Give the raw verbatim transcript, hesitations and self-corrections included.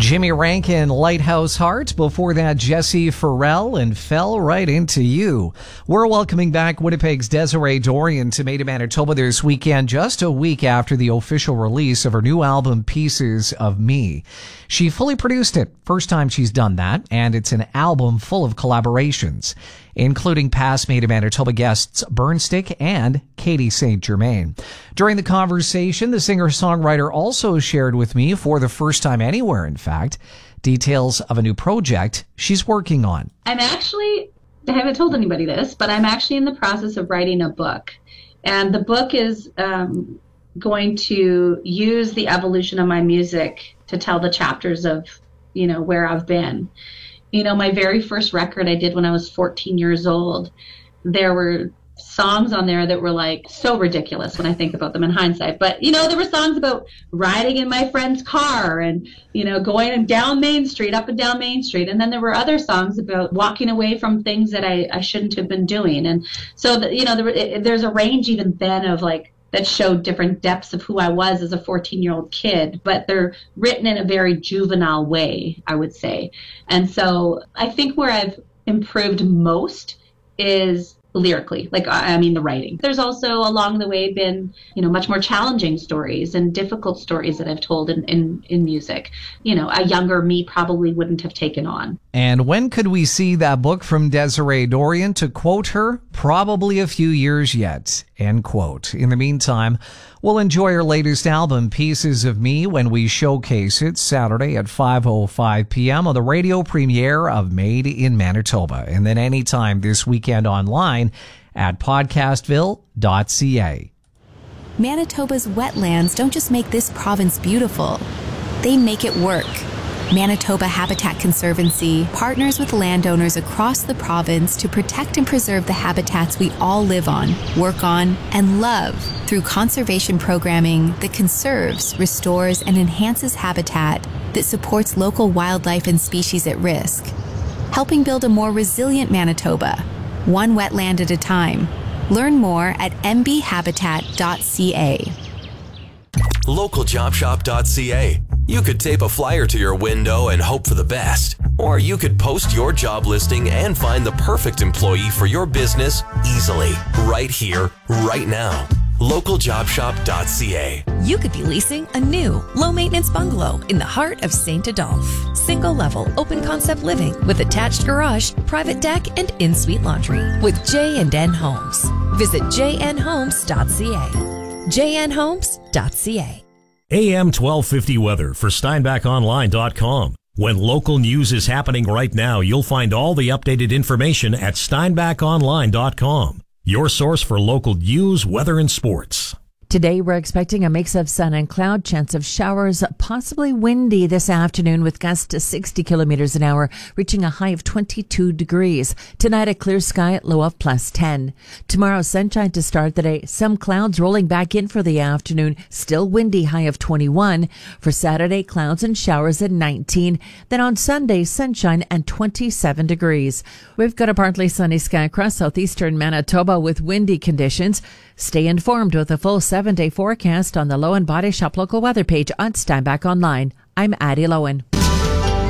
Jimmy Rankin, Lighthouse Heart. Before that, Jesse Farrell and Fell Right Into You. We're welcoming back Winnipeg's Desiree Dorion to Made in Manitoba this weekend, just a week after the official release of her new album, Pieces of Me. She fully produced it. First time she's done that, and it's an album full of collaborations, including past Made in Manitoba guests Burnstick and Katie Saint Germain. During the conversation, the singer-songwriter also shared with me, for the first time anywhere in fact, details of a new project she's working on. I'm actually, I haven't told anybody this, but I'm actually in the process of writing a book. And the book is um, going to use the evolution of my music to tell the chapters of, you know, where I've been. You know, my very first record I did when I was fourteen years old, there were songs on there that were like so ridiculous when I think about them in hindsight. But, you know, there were songs about riding in my friend's car and, you know, going down Main Street, up and down Main Street. And then there were other songs about walking away from things that I, I shouldn't have been doing. And so, the, you know, there, it, there's a range even then of like, that showed different depths of who I was as a fourteen-year-old kid, but they're written in a very juvenile way, I would say. And so I think where I've improved most is lyrically, like, I mean, the writing. There's also along the way been, you know, much more challenging stories and difficult stories that I've told in, in, in music. You know, a younger me probably wouldn't have taken on. And when could we see that book from Desiree Dorion? To quote her, probably a few years yet, end quote. In the meantime, we'll enjoy her latest album, Pieces of Me, when we showcase it Saturday at five oh five p.m. on the radio premiere of Made in Manitoba. And then anytime this weekend online at podcastville dot c a. Manitoba's wetlands don't just make this province beautiful, they make it work. Manitoba Habitat Conservancy partners with landowners across the province to protect and preserve the habitats we all live on, work on, and love through conservation programming that conserves, restores, and enhances habitat that supports local wildlife and species at risk, helping build a more resilient Manitoba, one wetland at a time. Learn more at m b habitat dot c a. local job shop dot c a. You could tape a flyer to your window and hope for the best. Or you could post your job listing and find the perfect employee for your business easily, right here, right now. local job shop dot c a. You could be leasing a new, low-maintenance bungalow in the heart of Saint Adolphe. Single-level, open-concept living with attached garage, private deck, and in-suite laundry with J and N Homes. Visit j n homes dot c a. j n homes dot c a. A M twelve fifty weather for steinbach online dot com. When local news is happening right now, you'll find all the updated information at steinbach online dot com. Your source for local news, weather, and sports. Today, we're expecting a mix of sun and cloud, chance of showers, possibly windy this afternoon with gusts to sixty kilometers an hour, reaching a high of twenty-two degrees. Tonight, a clear sky at low of plus ten. Tomorrow, sunshine to start the day. Some clouds rolling back in for the afternoon. Still windy, high of twenty-one. For Saturday, clouds and showers at nineteen. Then on Sunday, sunshine and twenty-seven degrees. We've got a partly sunny sky across southeastern Manitoba with windy conditions. Stay informed with a full seven-day forecast on the Lowen Body Shop local weather page on Steinbach Online. I'm Addie Lowen.